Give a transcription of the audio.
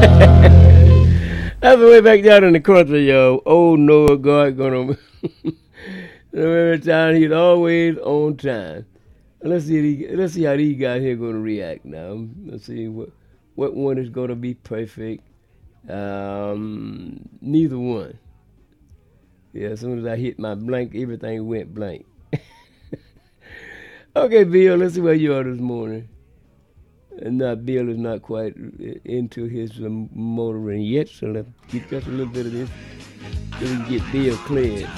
That's the way back down in the country, yo. Old Noah God gonna every time he's always on time. Let's see how these guys here gonna react now. Let's see what one is gonna be perfect. Neither one. Yeah, as soon as I hit my blank, everything went blank. Okay, Bill, let's see where you are this morning. And Bill is not quite into his motoring yet, so let's get just a little bit of this. Then we can get Bill cleared.